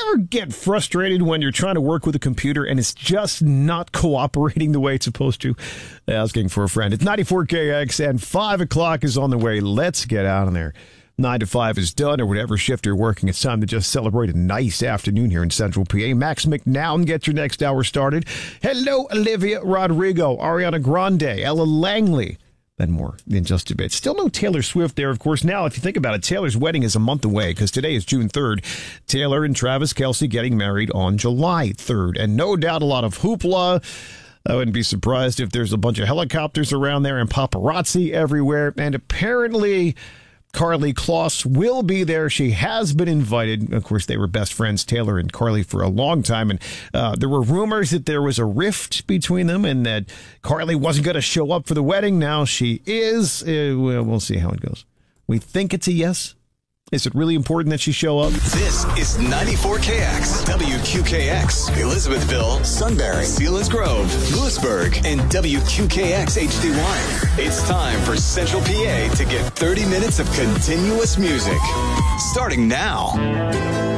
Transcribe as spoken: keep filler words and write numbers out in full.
ever get frustrated when you're trying to work with a computer and it's just not cooperating the way it's supposed to? Asking for a friend. It's ninety-four K X and five o'clock is on the way. Let's get out of there. nine to five is done, or whatever shift you're working. It's time to just celebrate a nice afternoon here in Central P A. Max McNown gets your next hour started. Hello, Olivia Rodrigo, Ariana Grande, Ella Langley. Then more in just a bit. Still no Taylor Swift there, of course. Now, if you think about it, Taylor's wedding is a month away because today is June third. Taylor and Travis Kelce getting married on July third. And no doubt a lot of hoopla. I wouldn't be surprised if there's a bunch of helicopters around there and paparazzi everywhere. And apparently Karlie Kloss will be there. She has been invited. Of course, they were best friends, Taylor and Karlie, for a long time. And uh, there were rumors that there was a rift between them and that Karlie wasn't going to show up for the wedding. Now she is. Uh, well, we'll see how it goes. We think it's a yes. Is it really important that she show up? This is ninety-four K X, W Q K X, Elizabethville, Sunbury, Selinsgrove, Lewisburg, and W Q K X H D one. It's time for Central P A to get thirty minutes of continuous music. Starting now.